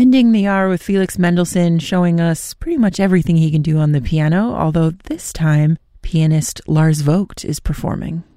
Ending the hour with Felix Mendelssohn showing us pretty much everything he can do on the piano, although this time pianist Lars Vogt is performing.